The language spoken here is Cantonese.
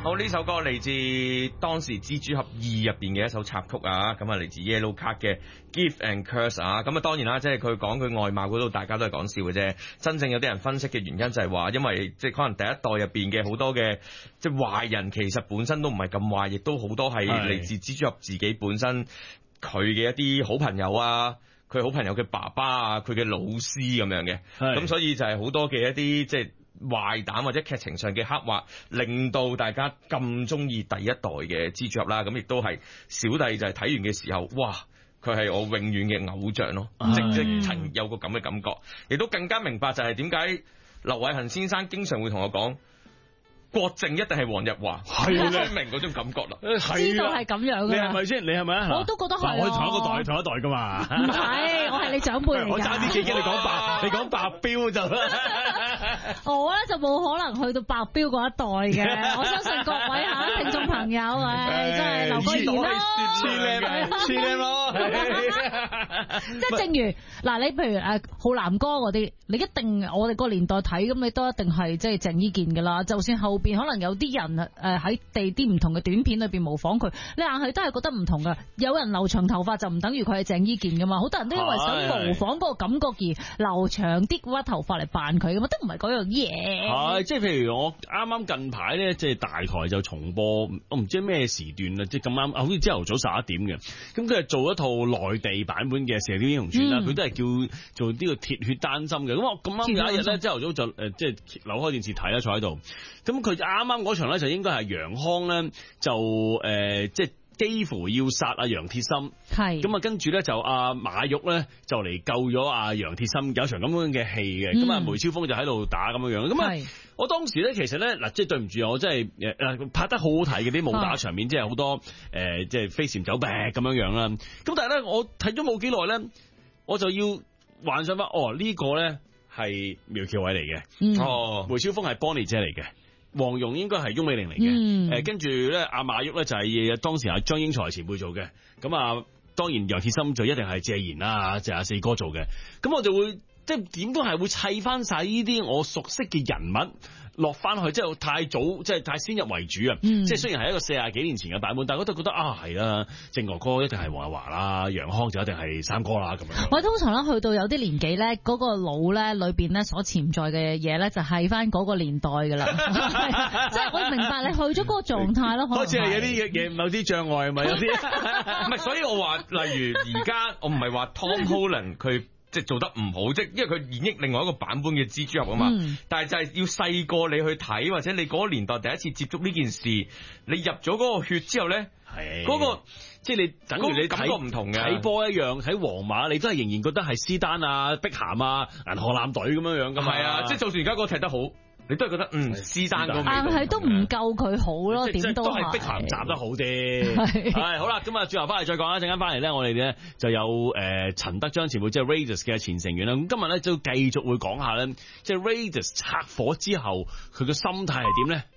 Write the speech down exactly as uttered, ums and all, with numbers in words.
好，呢首歌嚟自當時蜘蛛俠二入邊嘅一首插曲啊，咁啊嚟自 Yellow Card 嘅 Gift and Curse 啊，咁啊當然啦，即係佢講佢外貌嗰度，大家都係講笑嘅啫。真正有啲人分析嘅原因就係話，因為即係可能第一代入邊嘅好多嘅即係壞人，其實本身都唔係咁壞，亦都好多係嚟自蜘蛛俠自己本身佢嘅一啲好朋友啊。佢好朋友嘅爸爸啊，佢嘅老師咁樣嘅，咁所以就係好多嘅一啲即係壞蛋或者劇情上嘅刻畫，令到大家咁中意第一代嘅蜘蛛俠啦。咁亦都係小弟就係睇完嘅時候，哇！佢係我永遠嘅偶像咯，即即曾有個咁嘅感覺，亦都更加明白就係點解劉偉恒先生經常會同我講。郭靖一定係黃日華，係咧明嗰種感覺啦， 知道係咁樣嘅。 你係咪先？你係咪啊？ 我都覺得係。 我同一個代，同一代噶嘛。 唔係，我係你長輩嚟㗎。 我爭啲記憶，你講白，你講白標就。 我咧就冇可能去到白標嗰一代嘅，我相信各位嚇聽眾朋友，誒真係劉國賢啦， 黐靚黐靚咯。 即係正如嗱，你譬如誒浩南哥嗰啲，你一定我哋個年代睇咁，你都一定係即係鄭伊健㗎啦，就算後邊可能有啲人誒喺地啲唔同嘅短片裏邊模仿佢，你硬係都係覺得唔同噶。有人留長頭髮就唔等於佢係鄭伊健噶嘛，好多人都因為想模仿嗰個感覺而留長啲嗰頭髮嚟扮佢噶嘛，都唔係嗰樣嘢。 係即係譬如我啱啱近排咧，即係大台就重播，我唔知咩時段啦，即係咁啱，好似朝頭早十一點嘅。咁佢係做一套內地版本嘅《射雕英雄傳》啦，佢、嗯、都係叫做呢個鐵血丹心嘅。咁我咁啱有一日咧，朝頭早就誒即係扭開電視睇啦，坐喺度。咁佢啱啱嗰場咧就應該係楊康咧就誒、呃、即係幾乎要殺阿楊鐵心，係咁啊，跟住咧就阿馬玉咧就嚟救咗阿楊鐵心，有一場咁樣嘅戲嘅。咁、嗯、啊梅超風就喺度打咁樣樣。咁啊我當時咧其實咧嗱，即係對唔住我真係誒拍得好好睇嘅啲武打場面，即係好多誒、呃、即係飛檐走壁咁樣樣啦。咁但係咧我睇咗冇幾耐咧，我就要幻想翻哦、這個、呢個咧係苗僑偉嚟嘅，嗯、哦梅超風係 Bonnie 姐嚟嘅。黃蓉應該係翁美玲嚟嘅，誒跟住咧阿馬旭咧就係當時阿張英才前輩做嘅，咁啊當然楊鐵心就一定係謝賢啦，就係阿四哥做嘅，咁我就會即係點都係會砌翻晒呢啲我熟悉嘅人物落翻去，即係太早，即係太先入為主啊！嗯、即係雖然係一個四廿幾年前嘅版本，但係我都覺得啊係啦，正哥哥一定係黃日華啦，楊康就一定係三哥啦咁樣。我通常咧去到有啲年紀咧，嗰、嗰個腦咧裏邊咧所潛在嘅嘢咧，就係翻嗰個年代噶啦。即係我明白你去咗嗰個狀態咯， 好似係有啲嘢某啲障礙係咪有啲？ 唔係，所以我話例如而家我唔係話 Tom Holland 佢。即係做得唔好，即係因為佢演繹另外一個版本嘅蜘蛛俠啊嘛。嗯、但係就係要細個你去睇，或者你嗰個年代第一次接觸呢件事，你入咗嗰個血之後咧，嗰、嗰個即係你等於你感覺唔同嘅睇波一樣，睇皇馬你都係仍然覺得係斯丹啊、碧咸啊、銀河艦隊咁樣樣噶嘛。係啊，即係就算而家嗰個踢得好。你都係覺得嗯施丹個味道，但係都唔夠佢好咯，點都係碧咸站得好啲。係好啦，咁啊，轉頭翻嚟再講啦。陣間翻嚟咧，我哋咧就有誒陳德章前輩，即係 Raiders 嘅前成員啦。咁今日咧就繼續會講下咧，即係 Raiders 拆夥之後佢嘅心態係點咧？